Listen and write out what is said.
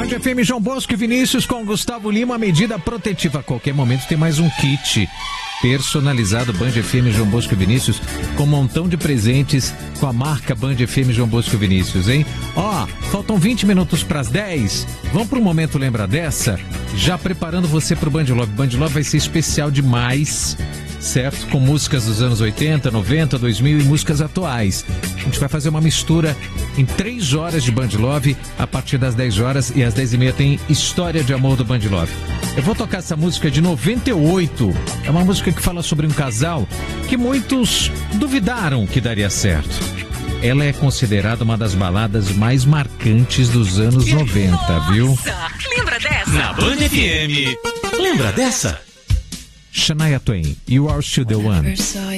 Band FM João Bosco e Vinícius com Gustavo Lima, medida protetiva. A qualquer momento tem mais um kit personalizado Band FM João Bosco e Vinícius com um montão de presentes com a marca Band FM João Bosco e Vinícius, hein? Ó, faltam 20 minutos para as 10. Vamos para um momento lembra dessa? Já preparando você para o Band Love. Band Love vai ser especial demais, certo? Com músicas dos anos 80, 90, 2000 e músicas atuais. A gente vai fazer uma mistura em 3 horas de Band Love, a partir das 10 horas e às 10h30 tem História de Amor do Band Love. Eu vou tocar essa música de 98. É uma música que fala sobre um casal que muitos duvidaram que daria certo. Ela é considerada uma das baladas mais marcantes dos anos 90, viu? Lembra dessa? Na Band FM. Lembra dessa? Shania Twain, You Are Still the One.